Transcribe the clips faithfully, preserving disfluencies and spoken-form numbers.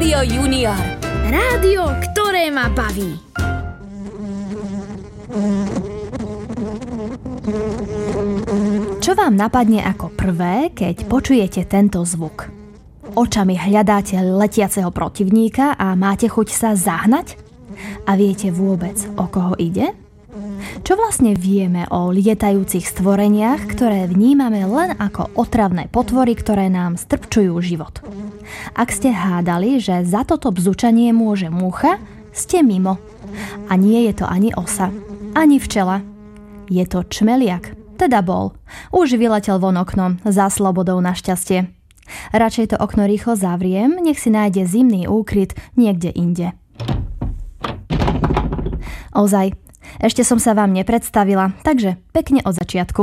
Rádio Junior. Rádio, ktoré ma baví. Čo vám napadne ako prvé, keď počujete tento zvuk? Očami hľadáte letiaceho protivníka a máte chuť sa zahnať? A viete vôbec, o koho ide? Čo vlastne vieme o lietajúcich stvoreniach, ktoré vnímame len ako otravné potvory, ktoré nám strpčujú život? Ak ste hádali, že za toto bzučanie môže múcha, ste mimo. A nie je to ani osa, ani včela. Je to čmeliak, teda bol. Už vyletel von oknom, za slobodou našťastie. Radšej to okno rýchlo zavriem, nech si nájde zimný úkryt niekde inde. Ozaj, ešte som sa vám nepredstavila, takže pekne od začiatku.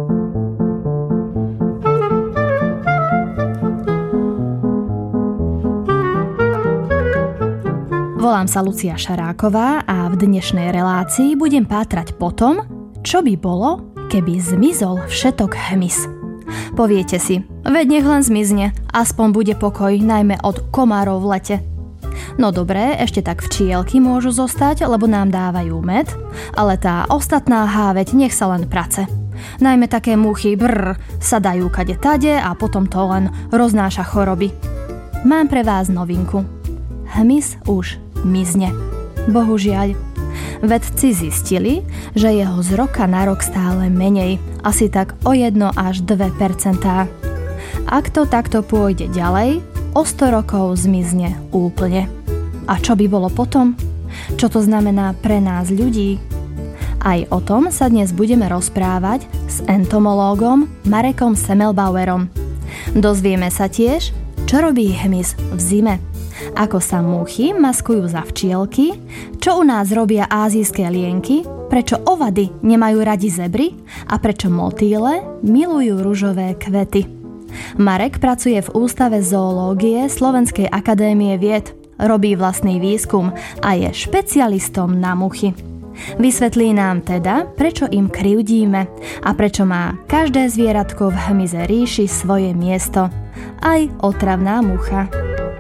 Volám sa Lucia Šaráková a v dnešnej relácii budem pátrať po tom, čo by bolo, keby zmizol všetok hmyz. Poviete si, veď nech len zmizne, aspoň bude pokoj, najmä od komárov v lete. No dobré, ešte tak včielky môžu zostať, lebo nám dávajú med, ale tá ostatná háveť nech sa len prace. Najmä také muchy brr sa dajú kade tade a potom to len roznáša choroby. Mám pre vás novinku. Hmyz už mizne. Bohužiaľ. Vedci zistili, že jeho z roka na rok stále menej, asi tak o jedno až dve percentá. Ak to takto pôjde ďalej, o sto rokov zmizne úplne. A čo by bolo potom? Čo to znamená pre nás ľudí? Aj o tom sa dnes budeme rozprávať s entomológom Marekom Semmelbauerom. Dozvieme sa tiež, čo robí hmyz v zime, ako sa múchy maskujú za včielky, čo u nás robia ázijské lienky, prečo ovady nemajú radi zebry a prečo motýle milujú ružové kvety. Marek pracuje v Ústave zoológie Slovenskej akadémie vied, robí vlastný výskum a je špecialistom na muchy. Vysvetlí nám teda, prečo im krivdíme a prečo má každé zvieratko v hmyze ríši svoje miesto. Aj otravná mucha.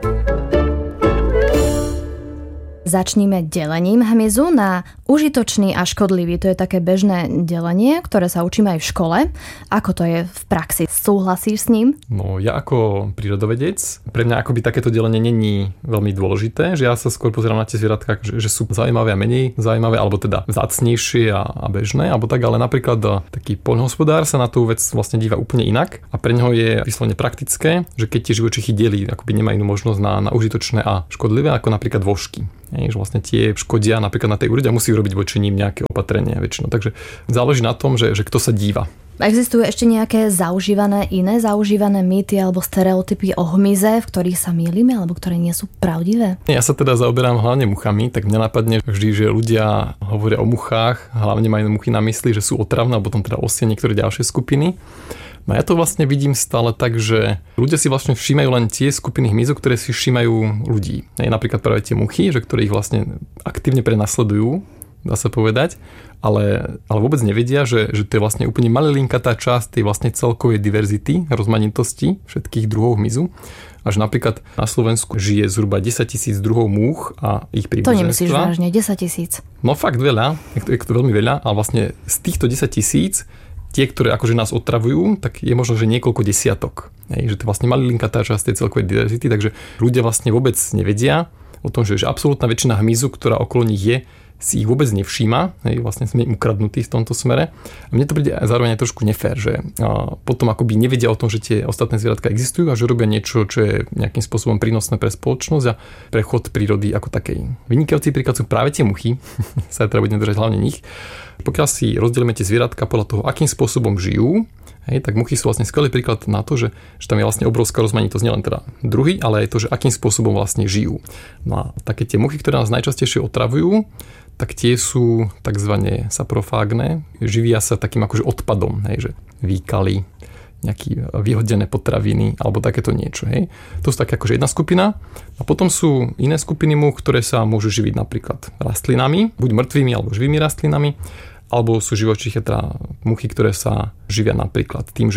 Začníme delením hmyzu na užitočný a škodlivý. To je také bežné delenie, ktoré sa učíme aj v škole. Ako to je v praxi? Súhlasíš s ním? No ja ako prírodovedec, pre mňa akoby takéto delenie není veľmi dôležité, že ja sa skôr pozerám na tie zvieratka, že, že sú zaujímavé a menej zaujímavé, alebo teda vzácnejšie a, a bežné, alebo tak, ale napríklad taký poľnohospodár sa na tú vec vlastne díva úplne inak a pre ňoho je vyslovene praktické, že keď tie živočichy delí, akoby nemá inú možnosť na, na užitočné a škodlivé, ako napríklad vožky. Je, že vlastne tie škodia napríklad na tej úrode a musí urobiť voči ním nejaké opatrenia väčšinou. Takže záleží na tom, že, že kto sa díva. Existujú ešte nejaké zaužívané, iné zaužívané mýty alebo stereotypy o hmyze, v ktorých sa mýlime alebo ktoré nie sú pravdivé? Ja sa teda zaoberám hlavne muchami, tak mňa napadne vždy, že ľudia hovoria o muchách, hlavne majú muchy na mysli, že sú otravné, a potom teda osie niektoré ďalšie skupiny. No ja to vlastne vidím stále tak, že ľudia si vlastne všímajú len tie skupiny hmyzu, ktoré si všímajú ľudí. Je napríklad práve tie muchy, že ktoré ich vlastne aktívne prenasledujú, dá sa povedať, ale, ale vôbec nevedia, že, že to je vlastne úplne malinkatá časť tej vlastne celkovej diverzity, rozmanitosti všetkých druhov hmyzu. A že napríklad na Slovensku žije zhruba desaťtisíc druhov múch a ich príbuzenstva. To nemyslíš vážne, desaťtisíc? No fakt veľa, je to, je to veľmi veľa, ale vlastne z týchto desaťtisíc tie, ktoré akože nás otravujú, tak je možno, že niekoľko desiatok. Hej, že to je vlastne malinkatá časť tej celkovej diverzity, takže ľudia vlastne vôbec nevedia o tom, že, že absolútna väčšina hmyzu, ktorá okolo nich je, si ich vôbec nevšíma, hej, vlastne sme im ukradnutí v tomto smere. A mne to príde zároveň aj trošku nefér, že a potom akoby nevedia o tom, že tie ostatné zvieratka existujú a že robia niečo, čo je nejakým spôsobom prínosné pre spoločnosť a pre chod prírody ako takej. Vynikajúci príklad sú práve tie muchy, sa teda budeme držať hlavne nich. Pokiaľ si rozdielime tie zvieratka podľa toho, akým spôsobom žijú, hej, tak muchy sú vlastne skvelý príklad na to, že, že tam je vlastne obrovská rozmanitosť, nielen teda druhy, ale aj to, že akým spôsobom vlastne žijú. No a také tie muchy, ktoré nás najčastejšie otravujú, tak tie sú takzvané saprofágne, živia sa takým akože odpadom, hej, že výkaly, nejaké vyhodené potraviny alebo takéto niečo. Hej. To sú také akože jedna skupina. A potom sú iné skupiny múch, ktoré sa môžu živiť napríklad rastlinami, buď mŕtvými alebo živými rastlinami, alebo sú živočíchy, teda muchy, ktoré sa živia napríklad tým, že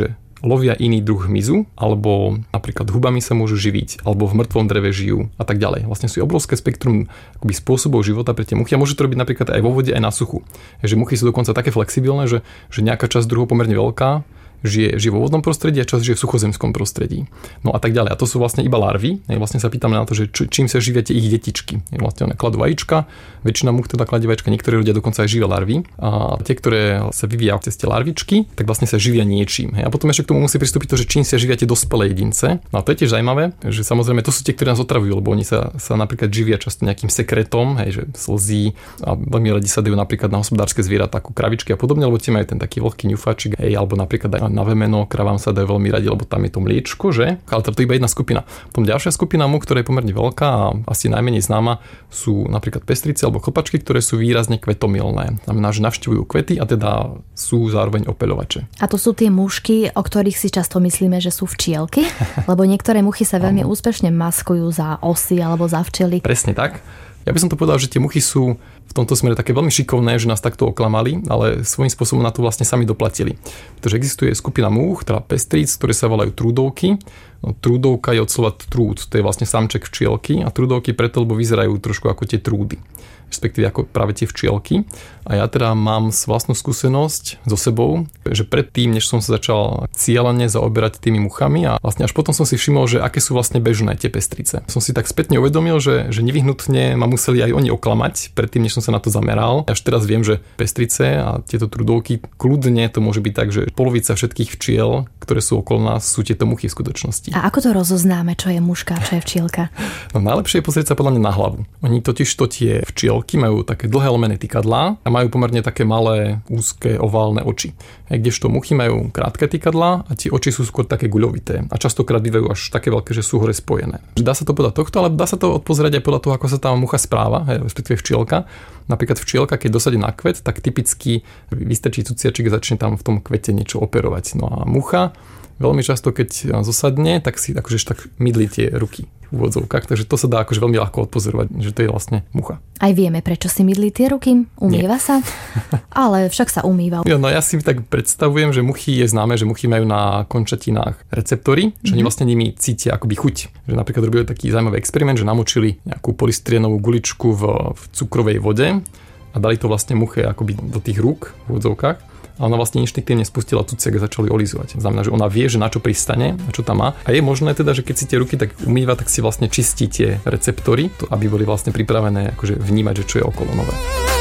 lovia iný druh hmyzu, alebo napríklad hubami sa môžu živiť, alebo v mŕtvom dreve žijú a tak ďalej. Vlastne sú obrovské spektrum akoby spôsobov života pre tie muchy a môže to robiť napríklad aj vo vode, aj na suchu. Takže muchy sú dokonca také flexibilné, že, že nejaká časť druhov pomerne veľká žije, žije vo vodnom prostredí a časť žije v suchozemskom prostredí. No a tak ďalej. A to sú vlastne iba larvy. Vlastne sa pýtame na to, že č- čím sa živia tie ich detičky. Vlastne one kladú vajíčka, väčšina much teda kladie vajíčka, niektoré ľudia dokonca aj živia larvy. A tie, ktoré sa vyvíjajú cez tie larvičky, tak vlastne sa živia niečím. A potom ešte k tomu musí pristúpiť to, že čím sa živia tie dospelé jedince. No a to je tiež zaujímavé, že samozrejme to sú tie, ktoré nás otravujú, lebo oni sa, sa napríklad živia často nejakým sekretom, hej, že slzí a veľmi radi sa dajú napríklad na hospodárske zvieratá ako kravičky a podobne, lebo tie majú ten taký vlhký ňufačik, hej, alebo napríklad aj na vemeno kravám sa dajú veľmi radi, lebo tam je to mliečko, že? Ale to je iba jedna skupina. Potom ďalšia skupina much, ktorá je pomerne veľká a asi najmenej známa, sú napríklad pestrice alebo chlpačky, ktoré sú výrazne kvetomilné. Znamená, že navštevujú kvety a teda sú zároveň opeľovače. A to sú tie mušky, o ktorých si často myslíme, že sú včielky, lebo niektoré muchy sa veľmi úspešne maskujú za osy alebo za včely. Presne tak. Ja by som to povedal, že tie muchy sú v tomto smere také veľmi šikovné, že nás takto oklamali, ale svojím spôsobom na to vlastne sami doplatili. Pretože existuje skupina múch, teda pestríc, ktoré sa volajú trúdovky. No, trúdovka je od slova trúd, to je vlastne samček včielky a trúdovky preto, lebo vyzerajú trošku ako tie trúdy, respektíve ako práve tie včielky. A ja teda mám vlastnú skúsenosť so sebou, že predtým, než som sa začal cieľene zaoberať tými muchami a vlastne až potom som si všimol, že aké sú vlastne bežné tie pestrice. Som si tak spätne uvedomil, že, že nevyhnutne ma museli aj oni oklamať predtým, než som sa na to zameral. Až teraz viem, že pestrice a tieto trúdovky, kľudne to môže byť tak, že polovica všetkých včiel, ktoré sú okolo nás, sú tieto muchy v skutočnosti. A ako to rozoznáme, čo je muška, čo je včielka? No najlepšie je pozrieť sa podľa mňa na hlavu. Oni totiž to tie včielky majú také dlhé lomené tykadlá a majú pomerne také malé, úzke, oválne oči. Kdežto muchy majú krátke tykadlá a tie oči sú skôr také guľovité a častokrát bývajú až také veľké, že sú hore spojené. Dá sa to podľa tohto, ale dá sa to odpozerať aj podľa toho, ako sa tá mucha správa, respektíve včielka. Napríklad včielka, keď dosadí na kvet, tak typicky vystrčí cuciačik a začne tam v tom kvete niečo operovať. No a mucha veľmi často, keď zosadne, tak si akože tak mydlí tie ruky v úvodzovkách, takže to sa dá akože veľmi ľahko odpozorovať, že to je vlastne mucha. Aj vieme, prečo si mydlí tie ruky? Umýva Nie. sa? Ale však sa umýva. Ja, no ja si tak predstavujem, že muchy je známe, že muchy majú na končatinách receptory, že mm-hmm. oni vlastne nimi cítia akoby chuť. Že napríklad robili taký zaujímavý experiment, že namočili nejakú polystyrenovú guličku v, v cukrovej vode a dali to vlastne muche akoby do tých rúk v úvodzovkách. A ona vlastne inštiktívne spustila tuciak a začali olizovať. Znamená, že ona vie, že na čo pristane a čo tam má. A je možné teda, že keď si tie ruky tak umýva, tak si vlastne čistí tie receptory, aby boli vlastne pripravené akože vnímať, že čo je okolo nové.